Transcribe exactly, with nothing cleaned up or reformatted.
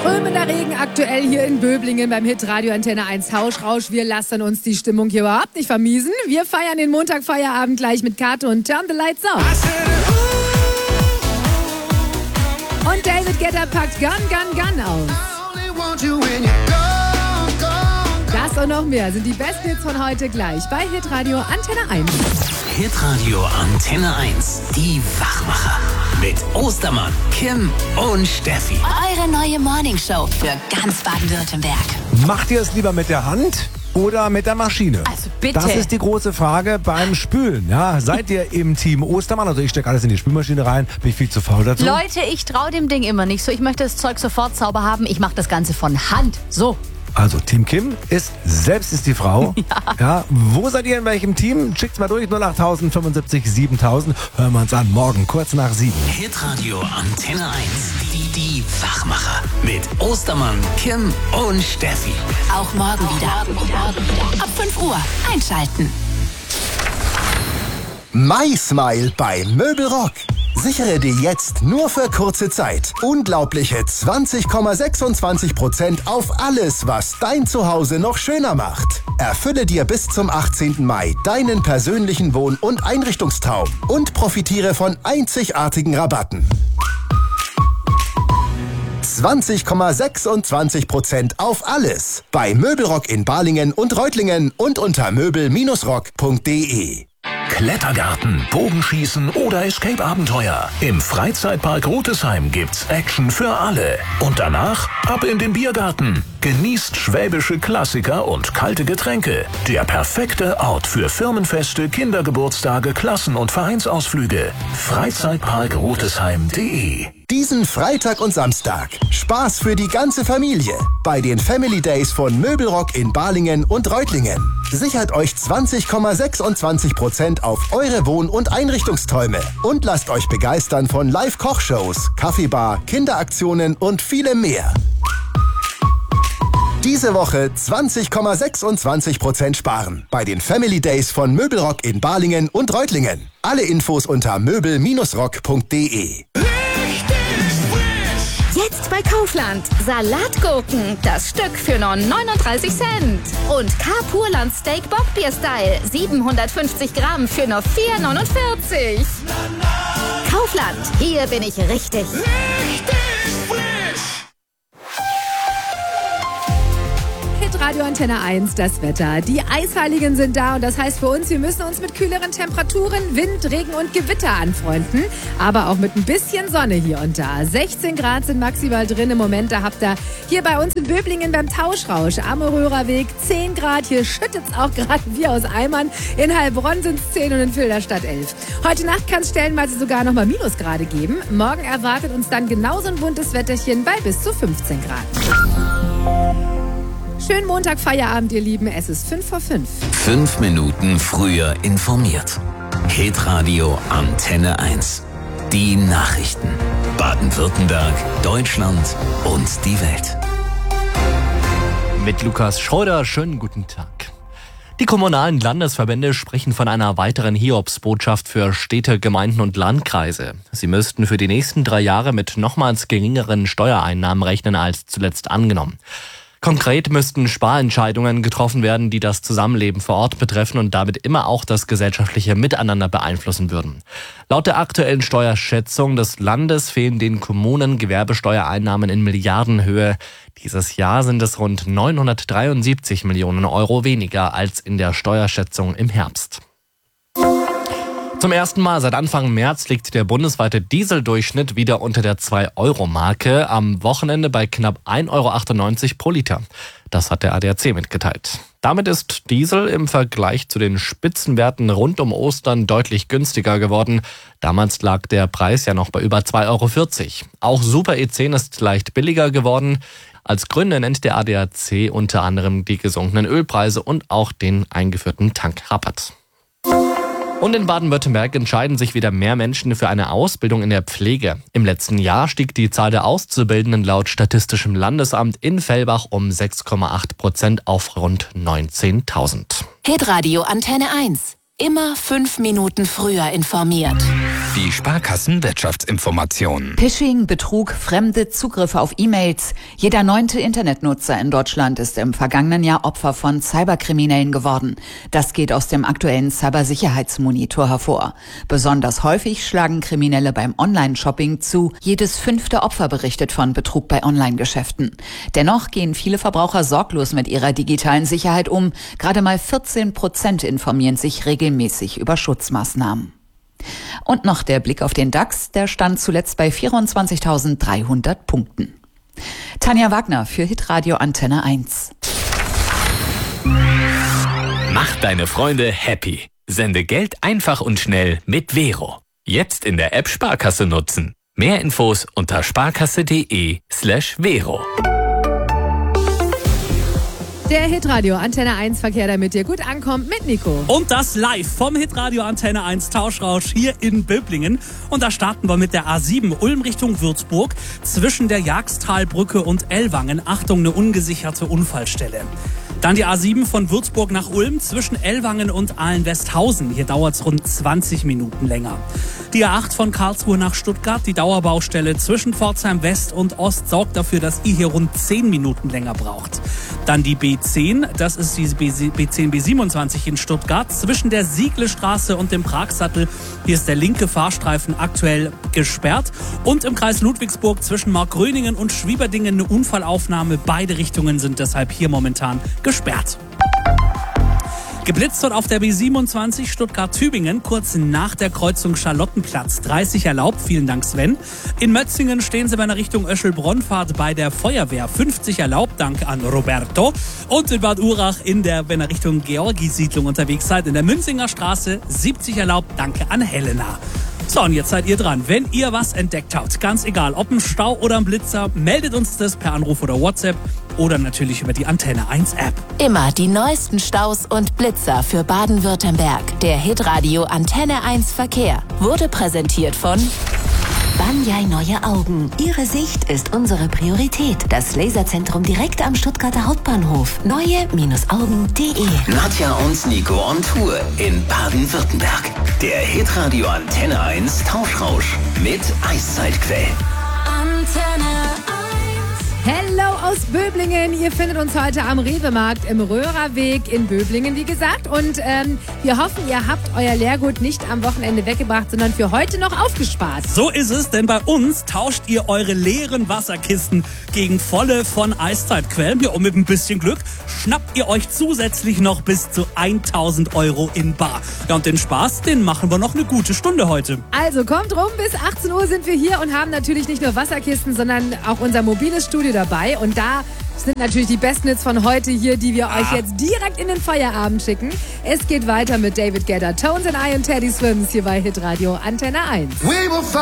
Strömender Regen aktuell hier in Böblingen beim Hitradio Antenne eins Hauschrausch. Wir lassen uns die Stimmung hier überhaupt nicht vermiesen. Wir feiern den Montagfeierabend gleich mit Kato und Turn the Lights Off. Und David Guetta packt Gun, Gun, Gun aus. Das und noch mehr sind die besten Hits von heute gleich bei Hitradio Antenne eins. Hitradio Antenne eins, die Wachmacher. Mit Ostermann, Kim und Steffi. Eure neue Morningshow für ganz Baden-Württemberg. Macht ihr es lieber mit der Hand oder mit der Maschine? Also bitte. Das ist die große Frage beim Spülen. Ja, seid ihr im Team Ostermann? Also ich stecke alles in die Spülmaschine rein. Bin ich viel zu faul dazu? Leute, ich traue dem Ding immer nicht so. Ich möchte das Zeug sofort sauber haben. Ich mache das Ganze von Hand. So. Also Team Kim ist, selbst ist die Frau. Ja. Ja. Wo seid ihr in welchem Team? Schickt's mal durch, null acht null fünfundsiebzig siebentausend. Hören wir uns an, morgen kurz nach sieben. Hitradio Antenne eins, die, die Wachmacher. Mit Ostermann, Kim und Steffi. Auch morgen wieder. Morgen wieder. Ab fünf Uhr einschalten. MySmile bei Möbelrock. Sichere dir jetzt nur für kurze Zeit unglaubliche zwanzig Komma sechsundzwanzig Prozent auf alles, was dein Zuhause noch schöner macht. Erfülle dir bis zum achtzehnten Mai deinen persönlichen Wohn- und Einrichtungstraum und profitiere von einzigartigen Rabatten. zwanzig Komma sechsundzwanzig Prozent auf alles bei Möbelrock in Balingen und Reutlingen und unter möbel rock punkt de. Klettergarten, Bogenschießen oder Escape-Abenteuer. Im Freizeitpark Rutesheim gibt's Action für alle. Und danach ab in den Biergarten. Genießt schwäbische Klassiker und kalte Getränke. Der perfekte Ort für Firmenfeste, Kindergeburtstage, Klassen- und Vereinsausflüge. Freizeitpark Rutesheim punkt de. Diesen Freitag und Samstag Spaß für die ganze Familie bei den Family Days von Möbelrock in Balingen und Reutlingen. Sichert euch zwanzig Komma sechsundzwanzig Prozent auf eure Wohn- und Einrichtungsträume und lasst euch begeistern von Live-Kochshows, Kaffeebar, Kinderaktionen und vielem mehr. Diese Woche zwanzig Komma sechsundzwanzig Prozent sparen bei den Family Days von Möbelrock in Balingen und Reutlingen. Alle Infos unter möbel rock punkt de. Jetzt bei Kaufland. Salatgurken, das Stück für nur neununddreißig Cent. Und K-Purland Steak Bockbier Style, siebenhundertfünfzig Gramm für nur vier neunundvierzig. Kaufland, hier bin ich richtig. Radio Antenne eins, das Wetter. Die Eisheiligen sind da und das heißt für uns, wir müssen uns mit kühleren Temperaturen, Wind, Regen und Gewitter anfreunden. Aber auch mit ein bisschen Sonne hier und da. sechzehn Grad sind maximal drin im Moment. Da habt ihr hier bei uns in Böblingen beim Tauschrausch am Röhrerweg zehn Grad. Hier schüttet es auch gerade wie aus Eimern. In Heilbronn sind es zehn und in Filderstadt elf. Heute Nacht kann es stellenweise sogar nochmal Minusgrade geben. Morgen erwartet uns dann genauso ein buntes Wetterchen bei bis zu fünfzehn Grad. Schönen Montag, Feierabend, ihr Lieben. Es ist fünf vor fünf. Fünf Minuten früher informiert. Hitradio Antenne eins. Die Nachrichten. Baden-Württemberg, Deutschland und die Welt. Mit Lukas Schröder, schönen guten Tag. Die kommunalen Landesverbände sprechen von einer weiteren Hiobsbotschaft für Städte, Gemeinden und Landkreise. Sie müssten für die nächsten drei Jahre mit nochmals geringeren Steuereinnahmen rechnen als zuletzt angenommen. Konkret müssten Sparentscheidungen getroffen werden, die das Zusammenleben vor Ort betreffen und damit immer auch das gesellschaftliche Miteinander beeinflussen würden. Laut der aktuellen Steuerschätzung des Landes fehlen den Kommunen Gewerbesteuereinnahmen in Milliardenhöhe. Dieses Jahr sind es rund neunhundertdreiundsiebzig Millionen Euro weniger als in der Steuerschätzung im Herbst. Zum ersten Mal seit Anfang März liegt der bundesweite Dieseldurchschnitt wieder unter der zwei Euro Marke, am Wochenende bei knapp ein Euro achtundneunzig pro Liter. Das hat der A D A C mitgeteilt. Damit ist Diesel im Vergleich zu den Spitzenwerten rund um Ostern deutlich günstiger geworden. Damals lag der Preis ja noch bei über zwei Euro vierzig. Auch Super E zehn ist leicht billiger geworden. Als Gründe nennt der A D A C unter anderem die gesunkenen Ölpreise und auch den eingeführten Tankrabatt. Und in Baden-Württemberg entscheiden sich wieder mehr Menschen für eine Ausbildung in der Pflege. Im letzten Jahr stieg die Zahl der Auszubildenden laut Statistischem Landesamt in Fellbach um sechs Komma acht Prozent auf rund neunzehntausend. Hitradio Antenne eins. Immer fünf Minuten früher informiert. Die Sparkassen-Wirtschaftsinformationen. Phishing, Betrug, fremde Zugriffe auf E-Mails. Jeder neunte Internetnutzer in Deutschland ist im vergangenen Jahr Opfer von Cyberkriminellen geworden. Das geht aus dem aktuellen Cybersicherheitsmonitor hervor. Besonders häufig schlagen Kriminelle beim Online-Shopping zu. Jedes fünfte Opfer berichtet von Betrug bei Online-Geschäften. Dennoch gehen viele Verbraucher sorglos mit ihrer digitalen Sicherheit um. Gerade mal vierzehn Prozent informieren sich regelmäßig über Schutzmaßnahmen. Und noch der Blick auf den DAX, der stand zuletzt bei vierundzwanzigtausenddreihundert Punkten. Tanja Wagner für Hitradio Antenne eins. Mach deine Freunde happy. Sende Geld einfach und schnell mit Vero. Jetzt in der App Sparkasse nutzen. Mehr Infos unter sparkasse.de slash Vero. Der Hitradio Antenne eins Verkehr, damit ihr gut ankommt, mit Nico. Und das live vom Hitradio Antenne eins Tauschrausch hier in Böblingen. Und da starten wir mit der A sieben Ulm Richtung Würzburg zwischen der Jagsttalbrücke und Ellwangen. Achtung, eine ungesicherte Unfallstelle. Dann die A sieben von Würzburg nach Ulm zwischen Ellwangen und Ahlen-Westhausen. Hier dauert es rund zwanzig Minuten länger. Die A acht von Karlsruhe nach Stuttgart, die Dauerbaustelle zwischen Pforzheim West und Ost sorgt dafür, dass ihr hier rund zehn Minuten länger braucht. Dann die B zehn, das ist die B zehn B siebenundzwanzig in Stuttgart zwischen der Sieglestraße und dem Pragsattel. Hier ist der linke Fahrstreifen aktuell gesperrt. Und im Kreis Ludwigsburg zwischen Markgröningen und Schwieberdingen eine Unfallaufnahme. Beide Richtungen sind deshalb hier momentan gesperrt. Geblitzt wird auf der B siebenundzwanzig Stuttgart-Tübingen, kurz nach der Kreuzung Charlottenplatz. dreißig erlaubt, vielen Dank Sven. In Mötzingen stehen Sie bei einer Richtung Öschel-Bronfahrt bei der Feuerwehr. fünfzig erlaubt, danke an Roberto. Und in Bad Urach, in der, wenn ihr Richtung Georgi-Siedlung unterwegs seid, in der Münzinger Straße, siebzig erlaubt, danke an Helena. So, und jetzt seid ihr dran. Wenn ihr was entdeckt habt, ganz egal, ob ein Stau oder ein Blitzer, meldet uns das per Anruf oder WhatsApp oder natürlich über die Antenne eins App. Immer die neuesten Staus und Blitzer für Baden-Württemberg. Der Hitradio Antenne eins Verkehr wurde präsentiert von Banyai Neue Augen. Ihre Sicht ist unsere Priorität. Das Laserzentrum direkt am Stuttgarter Hauptbahnhof. neue Augen punkt de. Nadja und Nico on Tour in Baden-Württemberg. Der Hitradio Antenne eins Tauschrausch mit Eiszeitquell. Antenne Hello aus Böblingen. Ihr findet uns heute am Rewe-Markt im Röhrerweg in Böblingen, wie gesagt. Und ähm, wir hoffen, ihr habt euer Leergut nicht am Wochenende weggebracht, sondern für heute noch aufgespart. So ist es, denn bei uns tauscht ihr eure leeren Wasserkisten gegen volle von Eiszeitquellen. Ja, und mit ein bisschen Glück schnappt ihr euch zusätzlich noch bis zu tausend Euro in bar. Ja, und den Spaß, den machen wir noch eine gute Stunde heute. Also kommt rum, bis achtzehn Uhr sind wir hier und haben natürlich nicht nur Wasserkisten, sondern auch unser mobiles Studio dabei. Und da sind natürlich die besten Hits von heute hier, die wir ah. euch jetzt direkt in den Feierabend schicken. Es geht weiter mit David Guetta, Tones and I und Teddy Swims hier bei Hitradio Antenne eins.